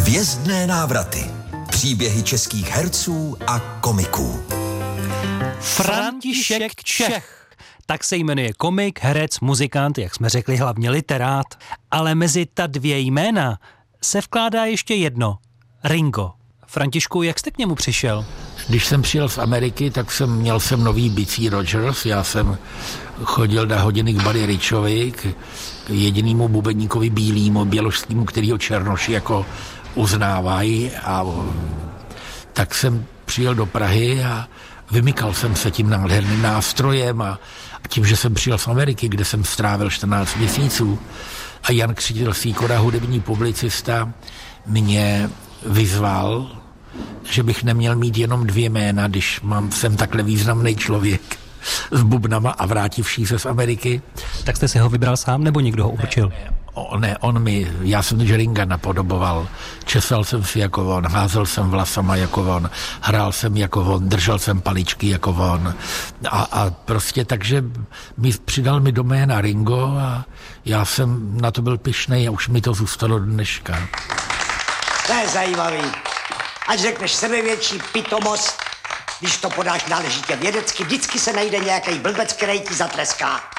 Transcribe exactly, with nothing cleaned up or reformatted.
Hvězdné návraty. Příběhy českých herců a komiků. František Čech. Tak se jmenuje komik, herec, muzikant, jak jsme řekli, hlavně literát. Ale mezi ta dvě jména se vkládá ještě jedno. Ringo. Františku, jak jste k němu přišel? Když jsem přijel z Ameriky, tak jsem měl jsem nový bicí Rogers. Já jsem chodil na hodiny k Buddy Richovi, k jedinému bubeníkovi bílýmu, běložskému, kterýho černoši jako uznávají. A tak jsem přijel do Prahy a vymykal jsem se tím nádherným nástrojem a tím, že jsem přijel z Ameriky, kde jsem strávil čtrnáct měsíců a Jan Křtíl Sýkora, hudební publicista, mě vyzval, že bych neměl mít jenom dvě jména, když mám, jsem takhle významný člověk s bubnama a vrátivší se z Ameriky. Tak jste si ho vybral sám, nebo někdo ho určil? Ne, ne, on, ne, on mi, já jsem Ringa napodoboval, česal jsem si jako on, házel jsem vlasama jako on, hrál jsem jako on, držel jsem paličky jako on a, a prostě takže mi přidal mi do jména Ringo a já jsem na to byl pyšnej a už mi to zůstalo do dneška. To je zajímavý. Ať řekneš sebevětší pitomost, když to podáš náležitě vědecky, vždycky se najde nějaký blbec, který ti zatreská.